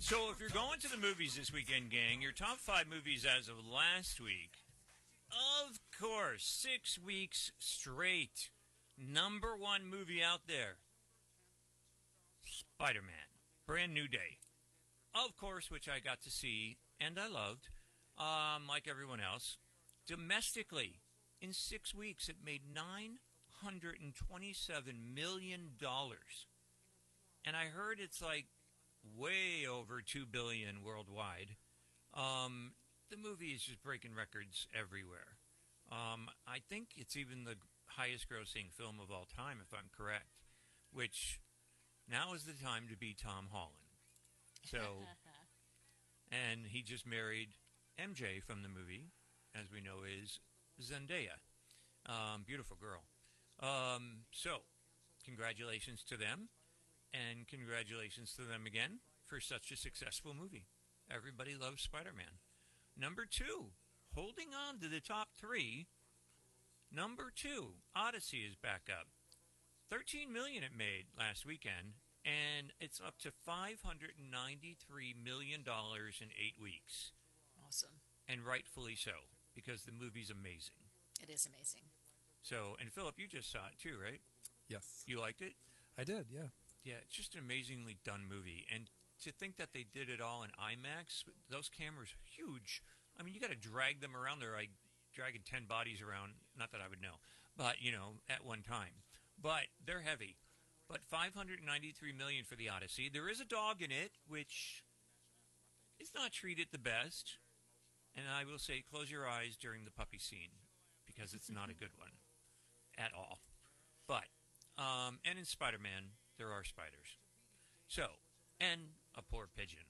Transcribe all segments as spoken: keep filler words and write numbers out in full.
So if you're going to the movies this weekend, gang, your top five movies as of last week, of course, six weeks straight, number one movie out there, Spider-Man, Brand New Day. Of course, which I got to see and I loved, um, like everyone else. Domestically, in six weeks, it made nine hundred twenty-seven million dollars. And I heard it's like way over two billion dollars worldwide. Um, the movie is just breaking records everywhere. Um, I think it's even the highest grossing film of all time, if I'm correct, which now is the time to be Tom Holland. So, and he just married M J from the movie, as we know is Zendaya. Um, beautiful girl. Um, so, congratulations to them, and congratulations to them again for such a successful movie. Everybody loves Spider-Man. Number two, holding on to the top three, number two, Odyssey is back up. thirteen million dollars it made last weekend, and it's up to five hundred ninety-three million dollars in eight weeks. Awesome. And rightfully so, because the movie's amazing. It is amazing. So, and Philip, you just saw it too, right? Yes. You liked it? I did, yeah. Yeah, it's just an amazingly done movie. And to think that they did it all in IMAX, those cameras are huge. I mean, you got to drag them around there like dragging ten bodies around. Not that I would know, but, you know, at one time. But they're heavy. But five hundred ninety-three million dollars for the Odyssey. There is a dog in it, which is not treated the best. And I will say, close your eyes during the puppy scene, because it's not a good one at all. But, um, and in Spider-Man, there are spiders. So, and a poor pigeon.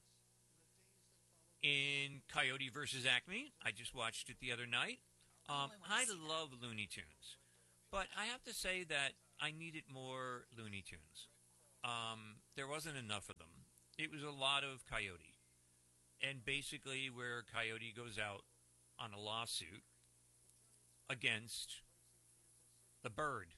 In Coyote versus Acme, I just watched it the other night. Um, Oh, I I wanna see love Looney Tunes. But I have to say that I needed more Looney Tunes. Um, there wasn't enough of them. It was a lot of Coyote. And basically where Coyote goes out on a lawsuit against the bird.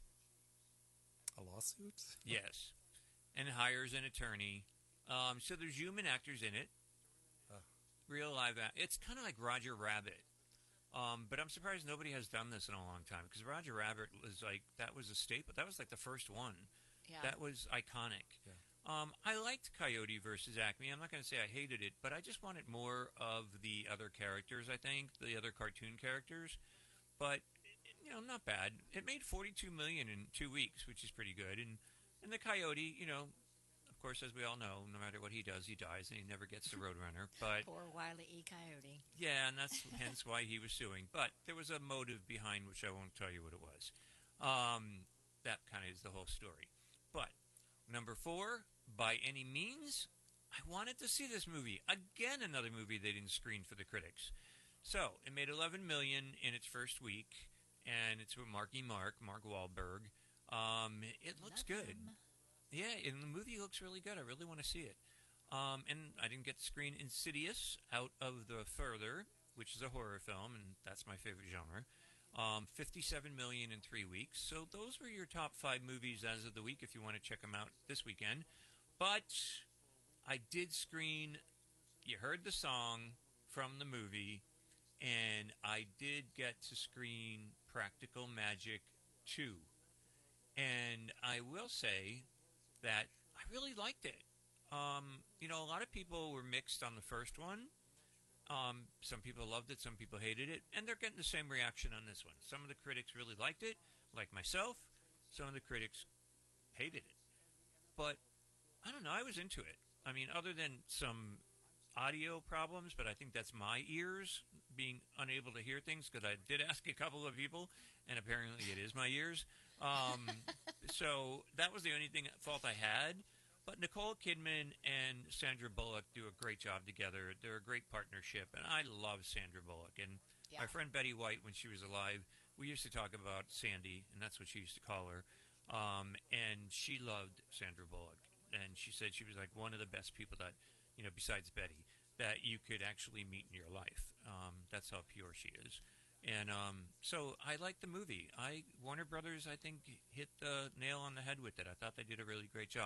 A lawsuit? Yes. And hires an attorney. Um, so there's human actors in it. Oh. Real live act. It's kind of like Roger Rabbit. Um, but I'm surprised nobody has done this in a long time, because Roger Rabbit was like, that was a staple. That was like the first one. Yeah. That was iconic. Yeah. Um, I liked Coyote versus Acme. I'm not going to say I hated it, but I just wanted more of the other characters, I think, the other cartoon characters. But, you know, not bad. It made forty-two million dollars in two weeks, which is pretty good. And, and the Coyote, you know, of course, as we all know, no matter what he does, he dies, and he never gets the Roadrunner. But Poor Wile E. Coyote. yeah, and that's hence why he was suing. But there was a motive behind, which I won't tell you what it was. Um, that kind of is the whole story. But number four, By Any Means, I wanted to see this movie. Again, another movie they didn't screen for the critics. So it made eleven million dollars in its first week, and it's with Marky Mark, Mark Wahlberg. Um, it looks Love good. him. Yeah, and the movie looks really good. I really want to see it. Um, and I didn't get to screen Insidious, Out of the Further, which is a horror film, and that's my favorite genre. Um, fifty-seven million dollars in three weeks. So those were your top five movies as of the week, if you want to check them out this weekend. But I did screen, you heard the song from the movie, and I did get to screen Practical Magic two. And I will say that I really liked it. Um, you know, a lot of people were mixed on the first one. Um, some people loved it, some people hated it, and they're getting the same reaction on this one. Some of the critics really liked it, like myself. Some of the critics hated it. But, I don't know, I was into it. I mean, other than some audio problems, but I think that's my ears being unable to hear things, because I did ask a couple of people, and apparently it is my ears. Um, so that was the only thing fault I had. But Nicole Kidman and Sandra Bullock do a great job together. They're a great partnership, and I love Sandra Bullock. And Yeah. my friend Betty White, when she was alive, we used to talk about Sandy, and that's what she used to call her. Um, and she loved Sandra Bullock, and she said she was like one of the best people that, you know, besides Betty, that you could actually meet in your life. Um, that's how pure she is. And um, so I liked the movie. I Warner Brothers, I think, hit the nail on the head with it. I thought they did a really great job.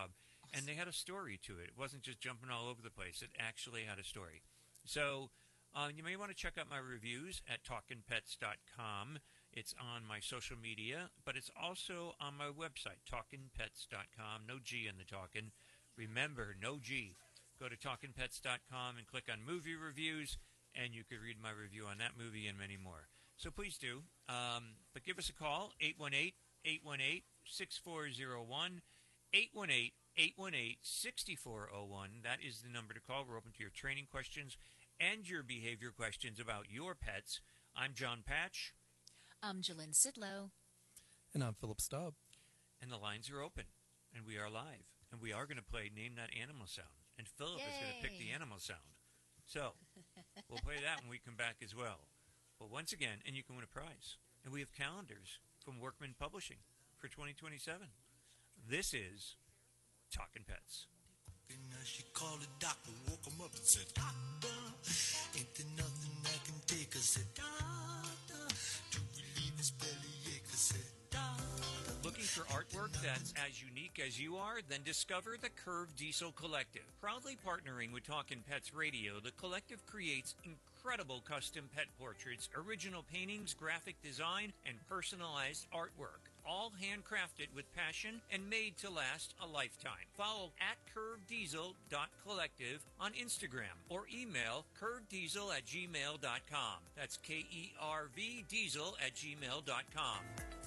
and they had a story to it. It wasn't just jumping all over the place. It actually had a story. So um, you may want to check out my reviews at talkin pets dot com. It's on my social media, but it's also on my website, talkin pets dot com. No G in the talkin'. Remember, no G. Go to talkin pets dot com and click on movie reviews, and you can read my review on that movie and many more. So please do. Um, but give us a call, eight one eight, eight one eight, six four zero one, eight one eight, eight one eight, six four zero one. That is the number to call. We're open to your training questions and your behavior questions about your pets. I'm John Patch. I'm Jalynn Sidlow. And I'm Philip Staub. And the lines are open. And we are live. And we are going to play Name That Animal Sound. And Philip Yay. is going to pick the animal sound. So, we'll play that when we come back as well. But once again, and you can win a prize. And we have calendars from Workman Publishing for twenty twenty-seven. This is Talkin' Pets. She called the doctor, woke him up and said, Doctor, ain't there nothing I can take? I said, Doctor, to relieve this bellyache. I said, Doctor. Looking for artwork that's as unique as you are? Then discover the Curved Diesel Collective. Proudly partnering with Talkin' Pets Radio, the collective creates incredible custom pet portraits, original paintings, graphic design, and personalized artwork. All handcrafted with passion and made to last a lifetime. Follow at curved diesel dot collective on Instagram or email curveddiesel at gmail dot com. That's K E R V diesel at gmail dot com.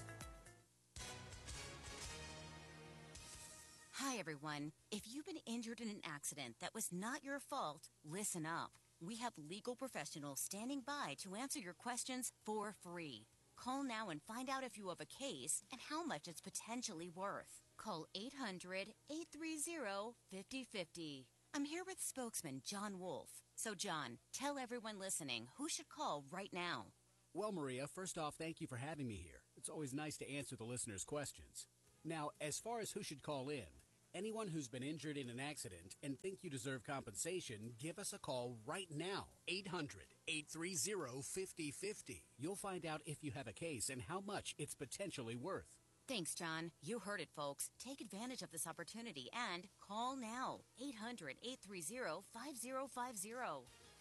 Hi, everyone. If you've been injured in an accident that was not your fault, listen up. We have legal professionals standing by to answer your questions for free. Call now and find out if you have a case and how much it's potentially worth. Call eight hundred, eight three zero, five zero five zero. I'm here with spokesman John Wolf. So, John, tell everyone listening who should call right now. Well, Maria, first off, thank you for having me here. It's always nice to answer the listeners' questions. Now, as far as who should call in, anyone who's been injured in an accident and think you deserve compensation, give us a call right now. eight hundred, eight three zero, five zero five zero. You'll find out if you have a case and how much it's potentially worth. Thanks, John. You heard it, folks. Take advantage of this opportunity and call now. eight hundred, eight three zero, five zero five zero.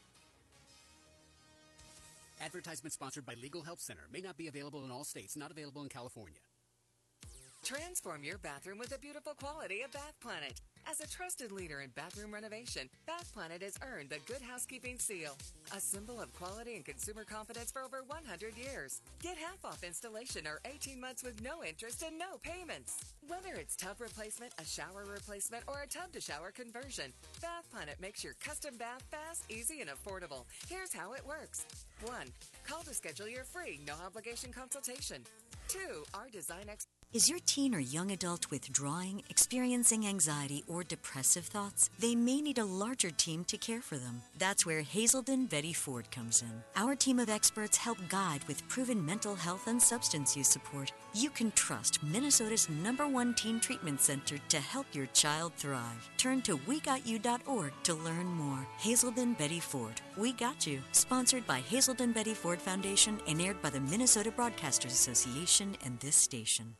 Advertisement sponsored by Legal Help Center. May not be available in all states. Not available in California. Transform your bathroom with the beautiful quality of Bath Planet. As a trusted leader in bathroom renovation, Bath Planet has earned the Good Housekeeping Seal, a symbol of quality and consumer confidence for over one hundred years. Get half off installation or eighteen months with no interest and no payments. Whether it's tub replacement, a shower replacement, or a tub-to-shower conversion, Bath Planet makes your custom bath fast, easy, and affordable. Here's how it works. One, call to schedule your free, no-obligation consultation. Two, our design experts. Is your teen or young adult withdrawing, experiencing anxiety, or depressive thoughts? They may need a larger team to care for them. That's where Hazelden Betty Ford comes in. Our team of experts help guide with proven mental health and substance use support. You can trust Minnesota's number one teen treatment center to help your child thrive. Turn to we got you dot org to learn more. Hazelden Betty Ford. We Got You. Sponsored by Hazelden Betty Ford Foundation and aired by the Minnesota Broadcasters Association and this station.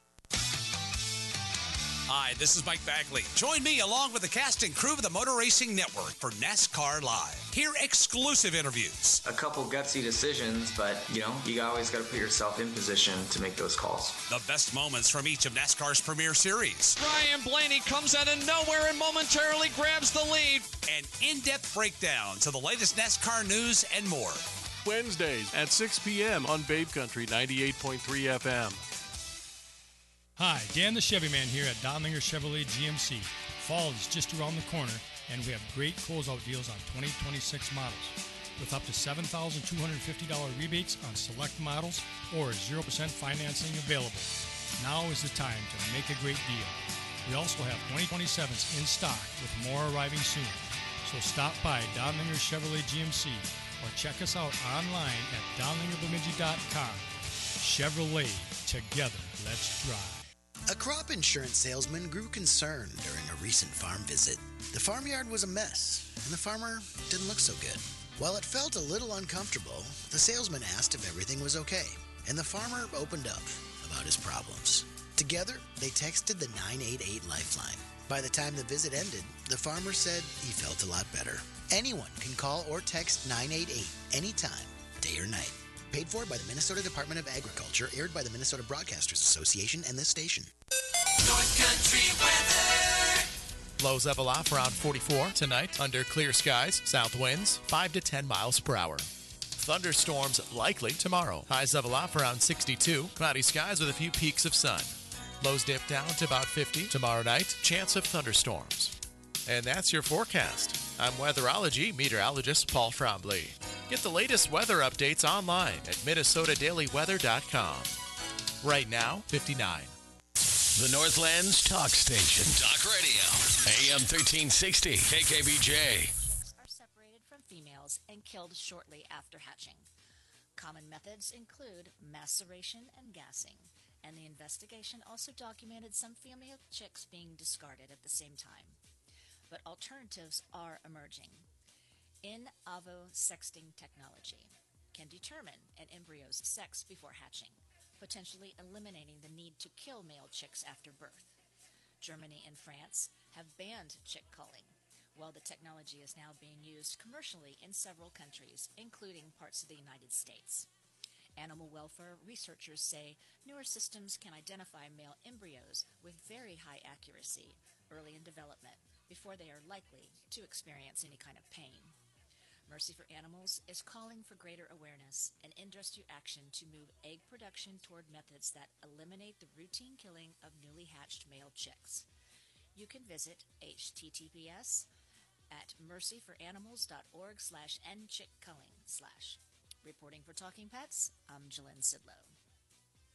Hi, this is Mike Bagley. Join me along with the cast and crew of the Motor Racing Network for NASCAR Live. Hear exclusive interviews. A couple gutsy decisions, but, you know, you always got to put yourself in position to make those calls. The best moments from each of NASCAR's premier series. Ryan Blaney comes out of nowhere and momentarily grabs the lead. An in-depth breakdown to the latest NASCAR news and more. Wednesdays at six p.m. on Babe Country ninety-eight point three F M. Hi, Dan the Chevy Man here at Donlinger Chevrolet G M C. Fall is just around the corner, and we have great closeout deals on twenty twenty-six models with up to seven thousand two hundred fifty dollars rebates on select models or zero percent financing available. Now is the time to make a great deal. We also have twenty twenty-sevens in stock with more arriving soon. So stop by Donlinger Chevrolet G M C or check us out online at donlinger bemidji dot com. Chevrolet, together, let's drive. A crop insurance salesman grew concerned during a recent farm visit. The farmyard was a mess, and the farmer didn't look so good. While it felt a little uncomfortable, the salesman asked if everything was okay, and the farmer opened up about his problems. Together, they texted the nine eight eight Lifeline. By the time the visit ended, the farmer said he felt a lot better. Anyone can call or text nine eight eight anytime, day or night. Paid for by the Minnesota Department of Agriculture, aired by the Minnesota Broadcasters Association and this station. North Country weather. Lows level off around forty-four tonight under clear skies, south winds five to ten miles per hour. Thunderstorms likely tomorrow. Highs level off around sixty-two, cloudy skies with a few peaks of sun. Lows dip down to about fifty tomorrow night, chance of thunderstorms. And that's your forecast. I'm weatherology meteorologist Paul Trombley. Get the latest weather updates online at minnesota daily weather dot com. Right now, fifty-nine. The Northland's talk station. Talk radio. A M thirteen sixty. K K B J. Chicks are separated from females and killed shortly after hatching. Common methods include maceration and gassing, and the investigation also documented some female chicks being discarded at the same time. But alternatives are emerging. In ovosexting technology can determine an embryo's sex before hatching, potentially eliminating the need to kill male chicks after birth. Germany and France have banned chick culling, while the technology is now being used commercially in several countries, including parts of the United States. Animal welfare researchers say newer systems can identify male embryos with very high accuracy early in development before they are likely to experience any kind of pain. Mercy for Animals is calling for greater awareness and industry action to move egg production toward methods that eliminate the routine killing of newly hatched male chicks. You can visit H T T P S at mercy for animals dot org slash nchickculling slash. Reporting for Talking Pets, I'm Jalen Sidlow.